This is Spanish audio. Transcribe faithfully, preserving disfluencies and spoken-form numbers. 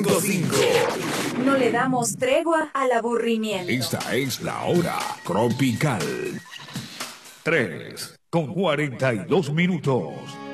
cinco. No le damos tregua al aburrimiento. Esta es la hora tropical. tres con cuarenta y dos minutos.